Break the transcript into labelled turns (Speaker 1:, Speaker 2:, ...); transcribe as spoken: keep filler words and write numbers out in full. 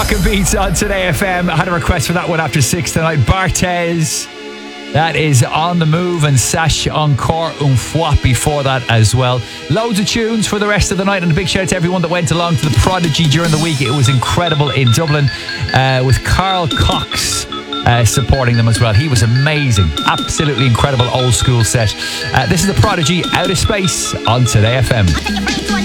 Speaker 1: Rockin' Beats on Today F M. I had a request for that one after six tonight. Barthez. That is On the Move, and Sash Encore Un Fois before that as well. Loads of tunes for the rest of the night, and a big shout out to everyone that went along to the Prodigy during the week. It was incredible in Dublin, uh, with Carl Cox uh, supporting them as well. He was amazing. Absolutely incredible old school set. Uh, this is the Prodigy, Out of Space on Today F M.